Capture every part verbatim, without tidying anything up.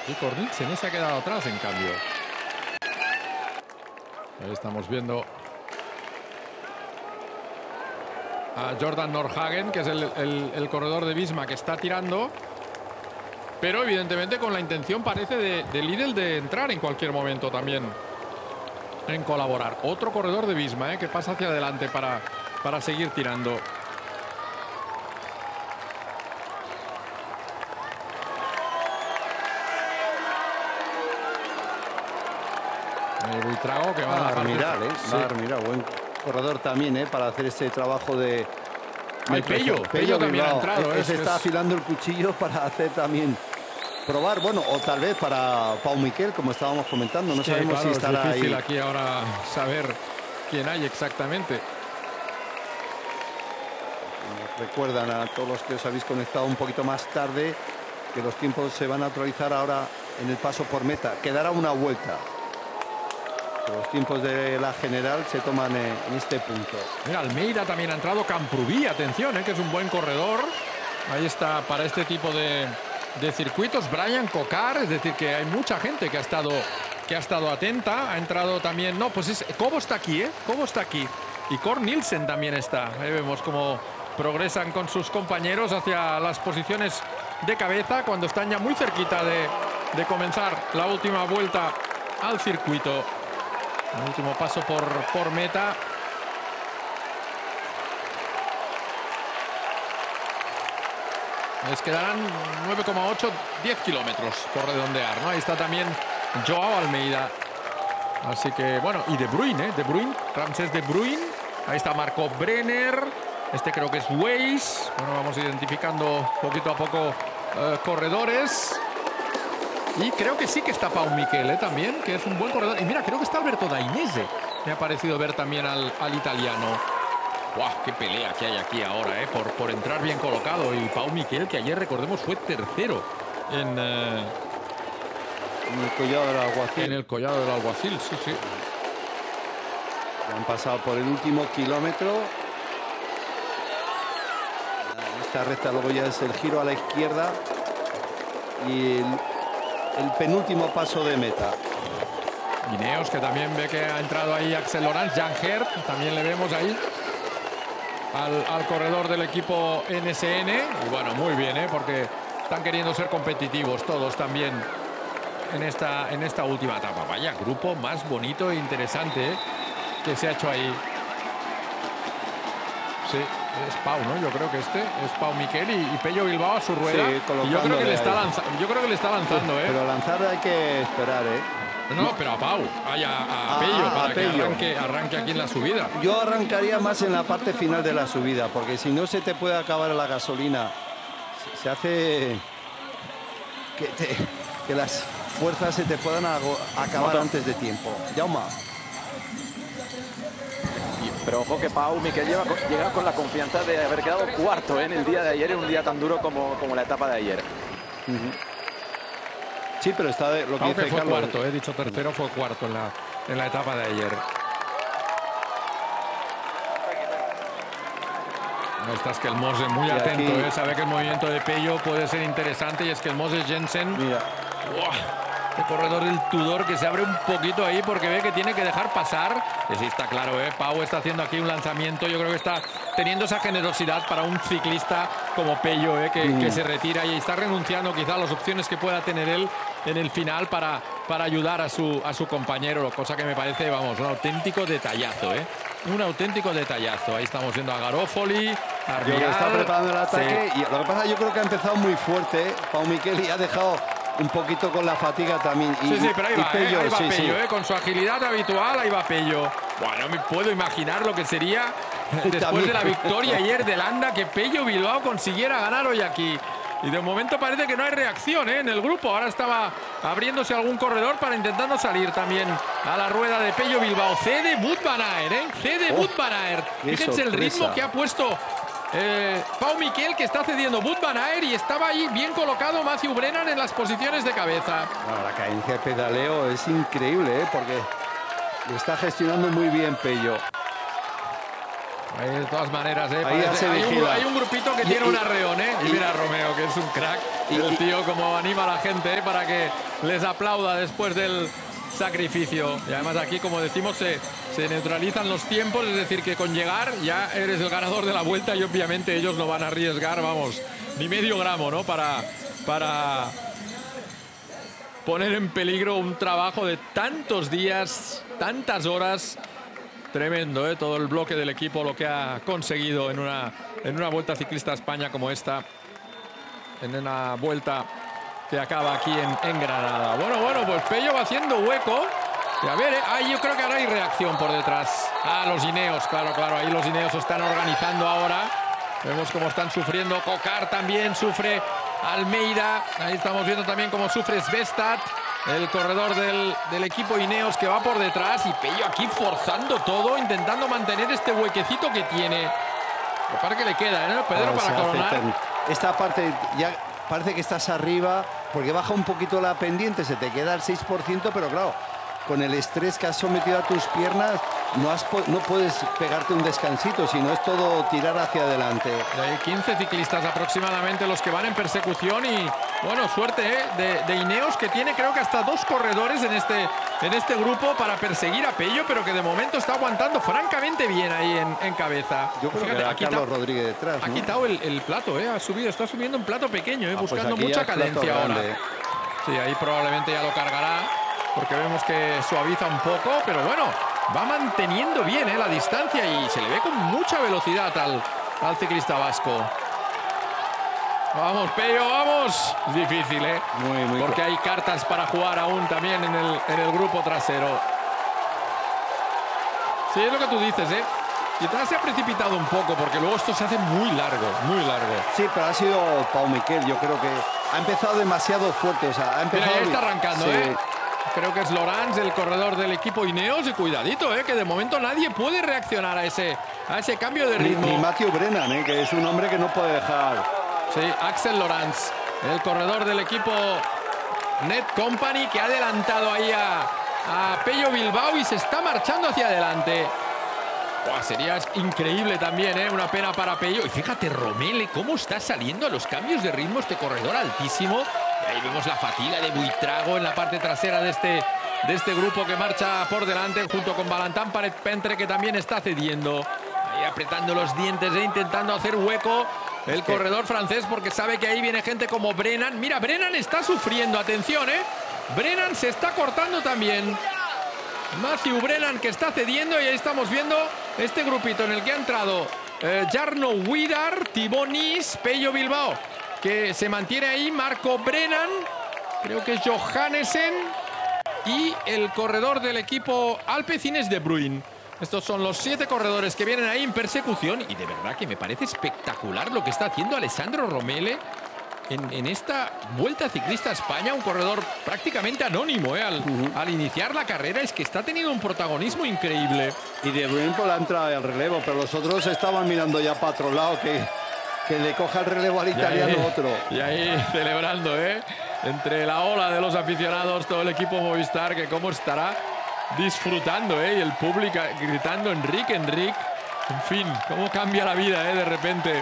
Y Cornelissen se ha quedado atrás, en cambio. Ahí estamos viendo a Jordan Nordhagen, que es el, el, el corredor de Visma, que está tirando. Pero evidentemente con la intención, parece, de, de Lidl de entrar en cualquier momento también en colaborar. Otro corredor de Visma, ¿eh? que pasa hacia adelante para, para seguir tirando. El Buitrago, que va, va a la a mirar, ¿eh? sí. Va a mirar. Buen corredor también, ¿eh? Para hacer ese trabajo de... Ay, Pello, Pello, Pello también ha entrado. Se es, está es... afilando el cuchillo para hacer también... probar, bueno, o tal vez para Pau Miquel, como estábamos comentando. No sí, sabemos claro, si estará es difícil ahí. aquí ahora saber quién hay exactamente. Recuerdan a todos los que os habéis conectado un poquito más tarde que los tiempos se van a actualizar ahora en el paso por meta. Quedará una vuelta. Los tiempos de la general se toman en este punto. Mira, Almeida también ha entrado. Camprubí, atención, ¿eh? que es un buen corredor. Ahí está para este tipo de, de circuitos. Brian Cocar, es decir, que hay mucha gente que ha estado, que ha estado atenta. Ha entrado también, no, pues es, Cobo está aquí, ¿eh? Cobo está aquí. Y Cornelissen también está. Ahí vemos cómo progresan con sus compañeros hacia las posiciones de cabeza cuando están ya muy cerquita de, de comenzar la última vuelta al circuito. El último paso por, por meta. Les quedarán nueve coma ocho, diez kilómetros por redondear, ¿no? Ahí está también Joao Almeida. Así que, bueno, y De Bruyne, ¿eh? De Bruyne, Ramses De Bruyne. Ahí está Marco Brenner. Este creo que es Weiss. Bueno, vamos identificando poquito a poco eh, corredores. Y creo que sí que está Pau Miquel, ¿eh? también, que es un buen corredor. Y mira, creo que está Alberto Dainese. Me ha parecido ver también al, al italiano. ¡Guau! ¡Qué pelea que hay aquí ahora, eh! Por, por entrar bien colocado. Y Pau Miquel, que ayer, recordemos, fue tercero en, eh, en el collado del alguacil. En el collado del alguacil, sí, sí. Han pasado por el último kilómetro. Esta recta luego ya es el giro a la izquierda. Y el... el penúltimo paso de meta. Ineos, que también ve que ha entrado ahí Axel Laurent. Jan Hert, también le vemos ahí al, al corredor del equipo N S N. Y bueno, muy bien, ¿eh? porque están queriendo ser competitivos todos también en esta, en esta última etapa. Vaya grupo más bonito e interesante, ¿eh? que se ha hecho ahí. Sí, es Pau, ¿no? Yo creo que este es Pau Miquel y, y Pello Bilbao a su rueda. Sí, y yo creo que le está lanzando, yo creo que le está lanzando, sí, ¿eh? Pero lanzar hay que esperar, ¿eh? No, pero a Pau, ay, a, a ah, Pello, para a que Pello. arranque, arranque aquí en la subida. Yo arrancaría más en la parte final de la subida, porque si no se te puede acabar la gasolina. Se, se hace que, te, que las fuerzas se te puedan acabar Moto. antes de tiempo. Jaume. Pero ojo que Pau Miquel lleva, llega con la confianza de haber quedado cuarto ¿eh? en el día de ayer, en un día tan duro como, como la etapa de ayer. Uh-huh. Sí, pero está de, lo que Aunque dice fue Carlos. cuarto, he dicho tercero, fue cuarto en la, en la etapa de ayer. Esta es que el Mose muy y atento, aquí... ¿eh? sabe que el movimiento de Pello puede ser interesante y es que el Mose Jensen. Mira. ¡Wow! El corredor del Tudor que se abre un poquito ahí porque ve que tiene que dejar pasar. Y sí, está claro, ¿eh? Pau está haciendo aquí un lanzamiento. Yo creo que está teniendo esa generosidad para un ciclista como Pello, ¿eh? que, mm. que se retira y está renunciando quizá a las opciones que pueda tener él en el final para, para ayudar a su, a su compañero. Cosa que me parece, vamos, un auténtico detallazo, ¿eh? Un auténtico detallazo. Ahí estamos viendo a Garofoli, a Rial. Está preparando el ataque. Sí. Y lo que pasa, yo creo que ha empezado muy fuerte, ¿eh? Pau Miquel, y ha dejado un poquito con la fatiga también. Y, sí, sí, pero ahí va, Pello, eh, ahí va sí, Pello, sí. eh, con su agilidad habitual, ahí va Pello. Bueno, me puedo imaginar lo que sería después también. de la victoria ayer de Landa, que Pello Bilbao consiguiera ganar hoy aquí. Y de momento parece que no hay reacción ¿eh? en el grupo. Ahora estaba abriéndose algún corredor para intentando salir también a la rueda de Pello Bilbao. Cede Wout van Aert, ¿eh? Cede oh, Wout van Aert. Fíjense sorpresa. el ritmo que ha puesto Eh, Pau Miquel, que está cediendo Wout van Aert, y estaba ahí bien colocado Matthew Brennan en las posiciones de cabeza. Bueno, la cadencia de pedaleo es increíble, ¿eh? porque lo está gestionando muy bien Pello. Ahí, de todas maneras, ¿eh? Ahí Parece, hay, un, hay un grupito que y, tiene y, un arreón, ¿eh? Y, y mira a Romeo, que es un crack. Y, El y- tío como anima a la gente, ¿eh? Para que les aplauda después del sacrificio. Y además aquí, como decimos, se, se neutralizan los tiempos, es decir, que con llegar ya eres el ganador de la vuelta y obviamente ellos no van a arriesgar, vamos, ni medio gramo, ¿no? Para, para poner en peligro un trabajo de tantos días, tantas horas. Tremendo, ¿eh? Todo el bloque del equipo, lo que ha conseguido en una, en una Vuelta Ciclista a España como esta. En una vuelta que acaba aquí en, en Granada. Bueno, bueno, pues Pello va haciendo hueco. Y a ver, ¿eh? Ahí yo creo que ahora hay reacción por detrás. Ah, los Ineos, claro, claro. Ahí los Ineos se están organizando ahora. Vemos cómo están sufriendo. Cocar también sufre. Almeida. Ahí estamos viendo también cómo sufre Svestad, el corredor del, del equipo Ineos, que va por detrás. Y Pello aquí forzando todo, intentando mantener este huequecito que tiene. Me parece que le queda, ¿eh? Pedro, Ah, se para hace coronar. eterno. Esta parte ya parece que estás arriba porque baja un poquito la pendiente, se te queda el seis por ciento, pero claro, con el estrés que has sometido a tus piernas no, has, po- no puedes pegarte un descansito, sino es todo tirar hacia adelante. Y hay quince ciclistas aproximadamente los que van en persecución y, bueno, suerte, ¿eh? de, de Ineos, que tiene creo que hasta dos corredores en este, en este grupo para perseguir a Pello, pero que de momento está aguantando francamente bien ahí en, en cabeza. Yo creo Fíjate, que ha era Carlos quitado, Rodríguez detrás, ha ¿no? quitado el, el plato, ¿eh? ha subido, está subiendo un plato pequeño, ¿eh? Ah, pues buscando aquí ya mucha es plato cadencia ahora. grande. Sí, ahí probablemente ya lo cargará, porque vemos que suaviza un poco, pero bueno, va manteniendo bien, ¿eh? la distancia y se le ve con mucha velocidad al, al ciclista vasco. Vamos, Pello, vamos. Es difícil, ¿eh? Muy, muy porque hay cartas para jugar aún también en el, en el grupo trasero. Sí, es lo que tú dices, ¿eh? Y atrás se ha precipitado un poco, porque luego esto se hace muy largo, muy largo. Sí, pero ha sido Pau Miquel, yo creo que ha empezado demasiado fuerte, o sea, ha empezado... Mira, ya está bien. arrancando, Sí. ¿eh? Creo que es Lorenz, el corredor del equipo Ineos, y cuidadito, ¿eh? Que de momento nadie puede reaccionar a ese, a ese cambio de Ni, ritmo. ni Matthew Brennan, ¿eh? Que es un hombre que no puede dejar... Sí, Axel Lorenz, el corredor del equipo Net Company, que ha adelantado ahí a, a Pello Bilbao y se está marchando hacia adelante. Buah, sería increíble también, ¿eh? Una pena para Pello. Y fíjate, Romele, cómo está saliendo a los cambios de ritmo este corredor altísimo. Y ahí vemos la fatiga de Buitrago en la parte trasera de este, de este grupo que marcha por delante, junto con Valentán Parets-Pentre, que también está cediendo. Ahí apretando los dientes e intentando hacer hueco el que- corredor francés, porque sabe que ahí viene gente como Brennan. Mira, Brennan está sufriendo, atención, ¿eh? Brennan se está cortando también. Matthew Brennan, que está cediendo, y ahí estamos viendo este grupito en el que ha entrado eh, Jarno Widar, Thibaut Nis, Pello Bilbao, que se mantiene ahí, Marco Brennan, creo que es Johannesen, y el corredor del equipo Alpecin de Bruin. Estos son los siete corredores que vienen ahí en persecución, y de verdad que me parece espectacular lo que está haciendo Alessandro Romele en, en esta Vuelta Ciclista a España, un corredor prácticamente anónimo, ¿eh? al, Uh-huh. al iniciar la carrera. Es que está teniendo un protagonismo increíble. Y de Bruin por la entrada al relevo, pero los otros estaban mirando ya para otro lado, que, que le coja el relevo al italiano y ahí, otro. Y ahí celebrando, ¿eh? Entre la ola de los aficionados, todo el equipo Movistar, que cómo estará disfrutando, ¿eh? Y el público gritando Enrique, Enrique. En fin, cómo cambia la vida, ¿eh? De repente.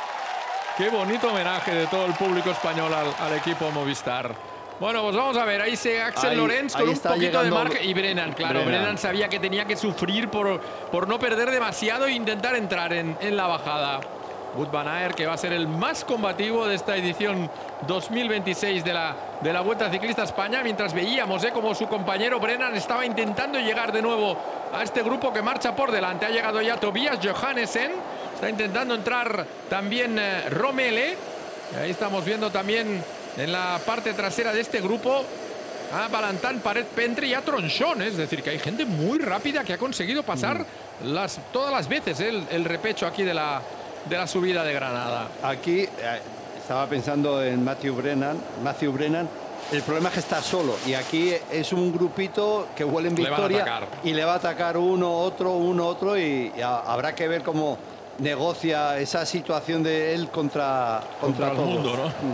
Qué bonito homenaje de todo el público español al, al equipo Movistar. Bueno, pues vamos a ver, ahí se Axel Ahí- Lorenz ahí con un está poquito de llegando marca. Y Brennan, claro, Brennan. Brennan. sabía que tenía que sufrir por, por no perder demasiado e intentar entrar en, en la bajada. Wout van Aert, que va a ser el más combativo de esta edición dos mil veintiséis de la, de la Vuelta Ciclista a España, mientras veíamos ¿eh? como su compañero Brennan estaba intentando llegar de nuevo a este grupo que marcha por delante. Ha llegado ya Tobias Johannesen, está intentando entrar también eh, Romele. Y ahí estamos viendo también en la parte trasera de este grupo a Valentán Parets-Pentre y a Tronchon. Es decir, que hay gente muy rápida que ha conseguido pasar las, todas las veces ¿eh? el, el repecho aquí de la, de la subida de Granada. Aquí eh, estaba pensando en Matthew Brennan, Matthew Brennan. El problema es que está solo y aquí es un grupito que huele en Le van a victoria atacar. y le va a atacar uno, otro, uno, otro y, y a- habrá que ver cómo negocia esa situación de él contra, contra, Contra el todos. mundo,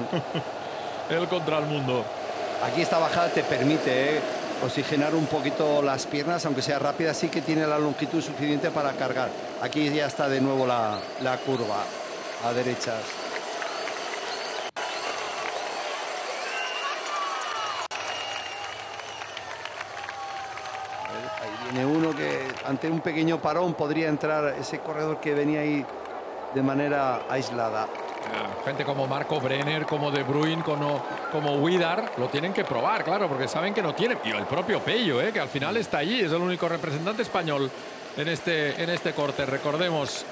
¿no? Él contra el mundo. Aquí esta bajada te permite eh, oxigenar un poquito las piernas, aunque sea rápida, sí que tiene la longitud suficiente para cargar. Aquí ya está de nuevo la, la curva a derechas. Ahí viene uno que ante un pequeño parón podría entrar ese corredor que venía ahí de manera aislada. Gente como Marco Brenner, como De Bruyne, como, como Widar, lo tienen que probar, claro, porque saben que no tienen. Y el propio Pello, eh, que al final está allí, es el único representante español en este, en este corte, recordemos.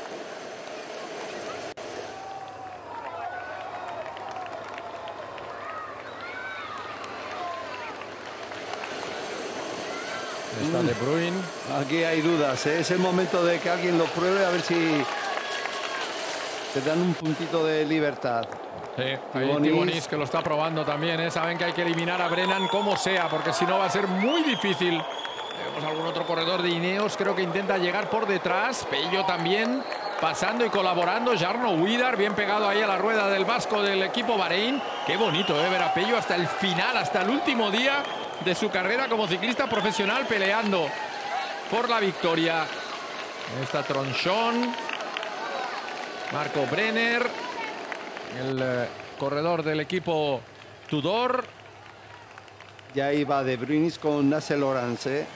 Está De Bruyne. Aquí hay dudas, ¿eh? Es el momento de que alguien lo pruebe, a ver si te dan un puntito de libertad. Sí, ahí Tibonis, que lo está probando también, ¿eh? Saben que hay que eliminar a Brennan como sea, porque si no va a ser muy difícil. Vemos algún otro corredor de Ineos, creo que intenta llegar por detrás. Pello también pasando y colaborando. Jarno Widar, bien pegado ahí a la rueda del vasco del equipo Bahrein. Qué bonito, ¿eh? Ver a Pello hasta el final, hasta el último día de su carrera como ciclista profesional, peleando por la victoria. Ahí está Tronchon, Marco Brenner, el eh, corredor del equipo Tudor. Ya iba De Bruyne con Nacer Lorance. ¿eh?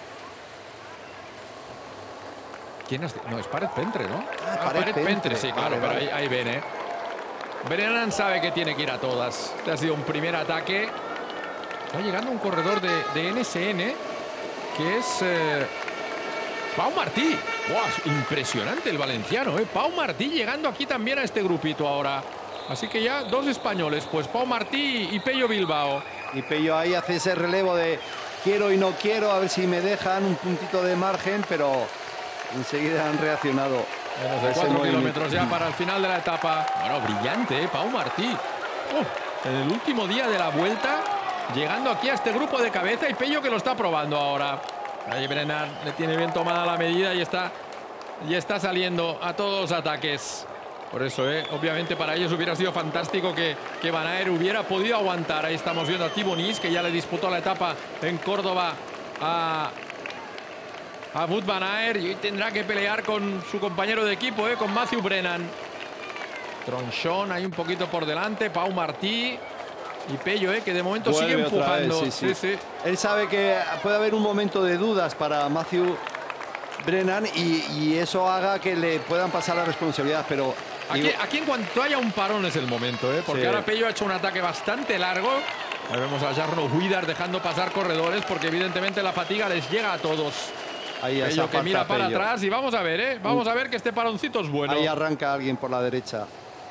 ¿Quién es? No, es Paret Pentre, ¿no? Ah, ah, Paret Paret Pentre, sí, claro, vale, pero vale. ahí, ahí ven, ¿eh? Brennan sabe que tiene que ir a todas. Este ha sido un primer ataque. Está llegando un corredor de, de N S N, que es eh, Pau Martí. ¡Wow! Impresionante el valenciano, ¿eh? Pau Martí llegando aquí también a este grupito ahora. Así que ya dos españoles, pues Pau Martí y Pello Bilbao. Y Pello ahí hace ese relevo de quiero y no quiero, a ver si me dejan un puntito de margen, pero enseguida han reaccionado. Menos de cuatro kilómetros ya para el final de la etapa. Bueno, brillante, ¿eh? Pau Martí. Oh, en el último día de la vuelta, llegando aquí a este grupo de cabeza, y Pello que lo está probando ahora. Ahí Brennan le tiene bien tomada la medida y está, y está saliendo a todos los ataques. Por eso, ¿eh? Obviamente para ellos hubiera sido fantástico que, que Van Aert hubiera podido aguantar. Ahí estamos viendo a Tibonis, que ya le disputó la etapa en Córdoba a, a Wout Van Aert, y hoy tendrá que pelear con su compañero de equipo, ¿eh? Con Matthew Brennan. Tronchon ahí un poquito por delante, Pau Martí y Pello, ¿eh? Que de momento Vuelve sigue empujando. Vez, sí, sí. Sí, sí. Él sabe que puede haber un momento de dudas para Matthew Brennan y, y eso haga que le puedan pasar la responsabilidad, pero Aquí, aquí en cuanto haya un parón es el momento, ¿eh? Porque sí. Ahora Pello ha hecho un ataque bastante largo. Ahí vemos a Jarno Widar dejando pasar corredores, porque evidentemente la fatiga les llega a todos. Ahí Pello que mira para Pello. atrás y vamos a ver, ¿eh? Vamos a ver que este paroncito es bueno. Ahí arranca alguien por la derecha.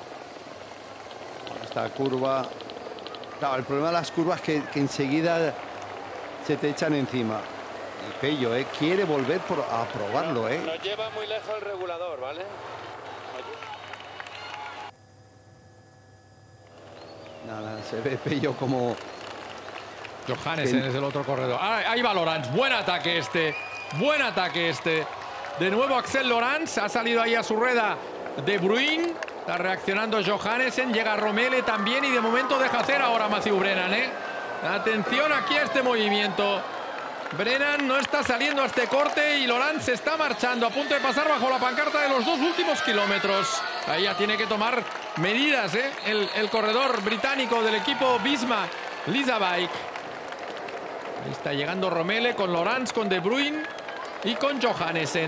Esta curva. Claro, el problema de las curvas es que, que enseguida se te echan encima. Y Pello, ¿eh? Quiere volver por, a probarlo, ¿eh? Nos lleva muy lejos el regulador, ¿vale? Nada, se ve Pello como... Johannesen es el otro corredor. Ah, ahí va Laurens. Buen ataque este. Buen ataque este. De nuevo Axel Laurens. Ha salido ahí a su rueda De Bruyne. Está reaccionando Johannesen. Llega Romele también. Y de momento deja hacer ahora Matthew Brennan, ¿eh? Atención aquí a este movimiento. Brennan no está saliendo a este corte y Laurens se está marchando, a punto de pasar bajo la pancarta de los dos últimos kilómetros. Ahí ya tiene que tomar medidas, ¿eh? el, el corredor británico del equipo Visma, Lisa Bike. Ahí está llegando Romele con Laurens, con De Bruyne y con Johannesen.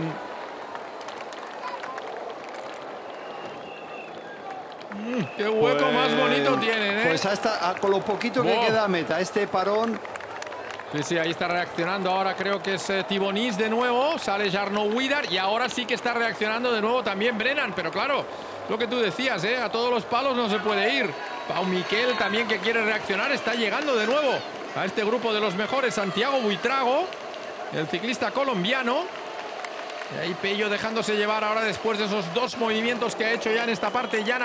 Mm, ¡Qué hueco pues, más bonito tienen! ¿eh? Pues hasta con lo poquito que wow. queda a meta, este parón. Sí, sí, ahí está reaccionando ahora, creo que es eh, Tibonis de nuevo, sale Jarno Widar y ahora sí que está reaccionando de nuevo también Brennan, pero claro, lo que tú decías, ¿eh? A todos los palos no se puede ir. Pau Miquel también, que quiere reaccionar, está llegando de nuevo a este grupo de los mejores, Santiago Buitrago, el ciclista colombiano. Y ahí Pello dejándose llevar ahora después de esos dos movimientos que ha hecho ya en esta parte llana.